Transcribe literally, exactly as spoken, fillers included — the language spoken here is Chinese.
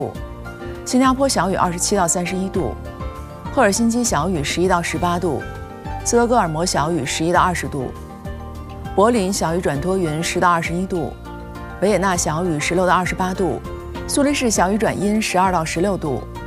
新加坡小雨二十七到三十一度，赫尔辛基小雨十一到十八度，斯德哥尔摩小雨十一到二十度，柏林小雨转多云十到二十一度，维也纳小雨十六到二十八度，苏黎世小雨转阴十二到十六度。